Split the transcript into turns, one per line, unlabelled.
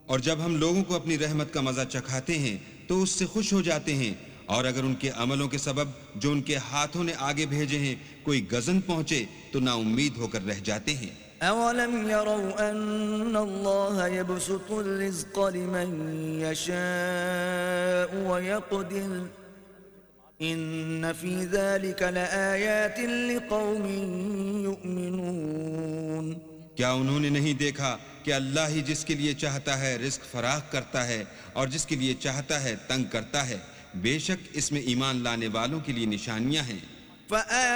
और जब हम लोगों को अपनी रहमत का मजा चखाते हैं तो उससे खुश हो जाते हैं, और अगर उनके अमलों के सबब जो उनके हाथों ने आगे भेजे हैं कोई गजन पहुंचे तो नाउम्मीद होकर रह जाते हैं।
अवलम यरौ अन्नल्लाह यबसुतुर रिज़्क़ लिमन यशाअ व यक़दिर इन्न फ़ी ज़ालिका लआयातिन लिक़ौमिन युमिनून।
क्या उन्होंने नहीं देखा कि अल्लाह ही जिसके लिए चाहता है रिस्क फराख करता है और जिसके लिए चाहता है तंग करता है। बेशक इसमें ईमान लाने वालों के लिए निशानियां हैं।